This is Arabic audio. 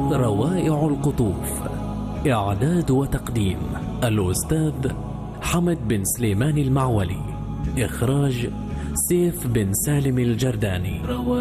روائع القطوف. إعداد وتقديم الأستاذ حمد بن سليمان المعولي. إخراج سيف بن سالم الجرداني.